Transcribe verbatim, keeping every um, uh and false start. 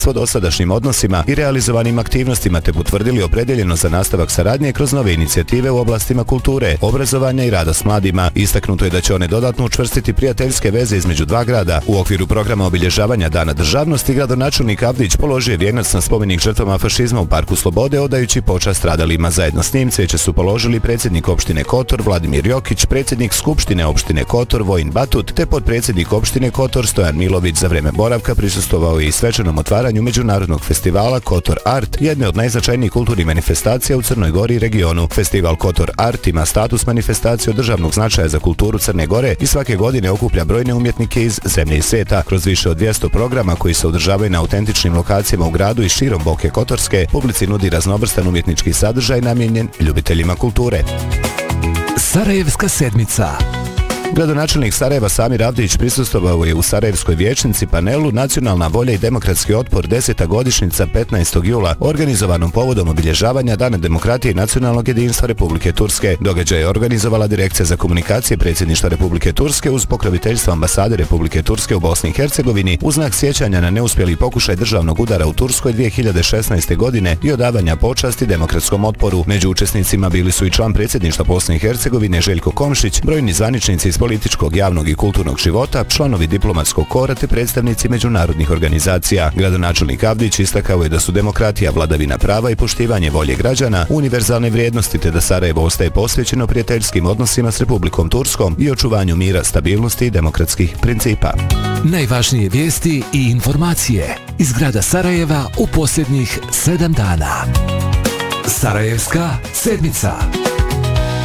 o dosadašnjim odnosima i realizovanim aktivnostima te potvrdili opredjeljenost za nastavak saradnje kroz nove inicijative u oblastima kulture, obrazovanja i rada s mladima. Istaknuto je da će one dodatno učvrstiti prijateljske veze između dva grada. U okviru programa obilježavanja Dana državnosti gradonačelnik Avdić položio vijenac na spomenik žrtvama fašizma u Parku Slobode, odajući počast stradalima. Zajedno s njim cvijeće su položili predsjednik opštine Kotor Vladimir Jokić, predsjednik Skupštine opštine Kotor Vojin Batut te potpredsjednik opštine Kotor Stojan Milović. Za vrijeme boravka prisustvovao je i svečanom otvaranju međunarodnog festivala Kotor Art, jedne od najznačajnijih kulturnih manifestacija u Crnoj Gori i regionu. Festival Kotor Art ima status manifestacije od državnog značaja za kulturu Crne Gore i svake godine okuplja brojne umjetnike iz zemlje i svijeta. Kroz više od dvjesto programa koji se održavaju na autentičnim lokacijama u gradu i širom Boke Kotorske, publici nudi raznovrstan umjetnički sadržaj namijenjen ljubiteljima kulture. Sarajevska sedmica. Gradonačelnik Sarajeva Samir Avdić prisustvovao je u Sarajevskoj vijećnici panelu Nacionalna volja i demokratski otpor deseta godišnjica petnaestog jula, organizovanom povodom obilježavanja Dana demokratije i nacionalnog jedinstva Republike Turske. Događaj je organizovala Direkcija za komunikacije Predsjedništva Republike Turske uz pokroviteljstvo ambasade Republike Turske u Bosni i Hercegovini u znak sjećanja na neuspjeli pokušaj državnog udara u Turskoj dvije hiljade šesnaeste. godine i odavanja počasti demokratskom otporu. Među učesnicima bili su i član Predsjedništva Bosne i Hercegovine Željko Komšić, brojni zvaničnici iz političkog, javnog i kulturnog života, članovi diplomatskog kora te predstavnici međunarodnih organizacija. Gradonačelnik Avdić istakao je da su demokratija, vladavina prava i poštivanje volje građana univerzalne vrijednosti te da Sarajevo ostaje posvećeno prijateljskim odnosima s Republikom Turskom i očuvanju mira, stabilnosti i demokratskih principa. Najvažnije vijesti i informacije iz grada Sarajeva u posljednjih sedam dana. Sarajevska sedmica.